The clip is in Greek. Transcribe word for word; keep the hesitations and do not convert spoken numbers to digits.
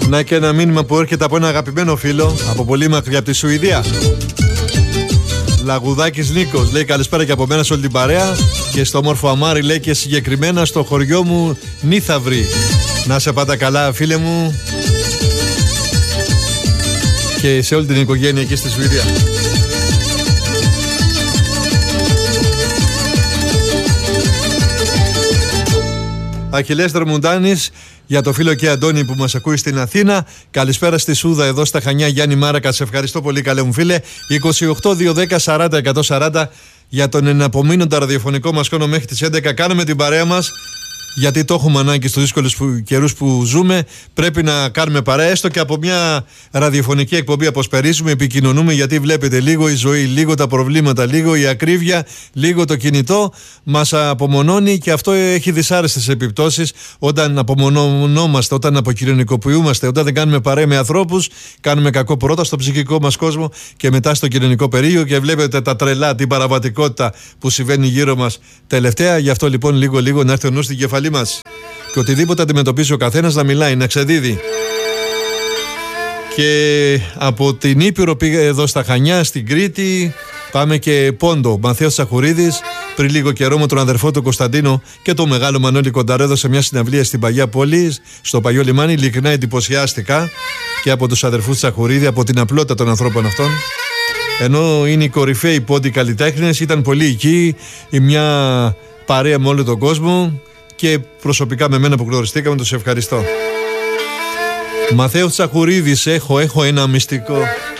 Να και ένα μήνυμα που έρχεται από ένα αγαπημένο φίλο από πολύ μακριά από τη Σουηδία. Λαγουδάκης Νίκος λέει καλησπέρα και από μένα σε όλη την παρέα. Και στο όμορφο Αμάρι λέει και συγκεκριμένα στο χωριό μου Νίθαυρη. Να σε πάντα καλά φίλε μου. Και σε όλη την οικογένεια εκεί στη Σουηδία. Αχιλλέας Δερμουντάνης για το φίλο και Αντώνη που μας ακούει στην Αθήνα. Καλησπέρα στη Σούδα εδώ στα Χανιά, Γιάννη Μάρακα. Σε ευχαριστώ πολύ καλέ μου φίλε. είκοσι οκτώ δύο δέκα σαράντα εκατόν σαράντα για τον εναπομείνοντα ραδιοφωνικό μας χρόνο μέχρι τις έντεκα. Κάνουμε την παρέα μας. Γιατί το έχουμε ανάγκη στους δύσκολους καιρούς που ζούμε. Πρέπει να κάνουμε παρέα, έστω και από μια ραδιοφωνική εκπομπή αποσπερίζουμε, επικοινωνούμε. Γιατί βλέπετε, λίγο η ζωή, λίγο τα προβλήματα, λίγο η ακρίβεια, λίγο το κινητό μας απομονώνει και αυτό έχει δυσάρεστες επιπτώσεις όταν απομονωνόμαστε, όταν αποκοινωνικοποιούμαστε, όταν δεν κάνουμε παρέα με ανθρώπους. Κάνουμε κακό πρώτα στο ψυχικό μας κόσμο και μετά στο κοινωνικό περίγειο. Και βλέπετε τα τρελά, την παραβατικότητα που συμβαίνει γύρω μας τελευταία. Γι' αυτό λοιπόν λίγο-λίγο να έρθει ο νους στην κεφαλή μας. Και οτιδήποτε αντιμετωπίσει ο καθένας να μιλάει, να ξεδίδει. Και από την Ήπειρο πήγα εδώ στα Χανιά, στην Κρήτη. Πάμε και Πόντο. Μαθαίος Τσαχουρίδης πριν λίγο καιρό με τον αδερφό του Κωνσταντίνο και τον μεγάλο Μανώλη Κονταρέδο σε μια συναυλία στην Παγιά Πόλη, στο Παγιό Λιμάνι. Ειλικρινά εντυπωσιάστηκα και από τους αδερφούς Τσαχουρίδη, από την απλότητα των ανθρώπων αυτών. Ενώ είναι οι κορυφαίοι πόντι καλλιτέχνες, ήταν πολύ εκεί, η μια παρέα με όλο τον κόσμο. Και προσωπικά με μένα που γνωριστήκαμε, τους ευχαριστώ. Μαθαίος Τσαχουρίδης, έχω, έχω ένα μυστικό.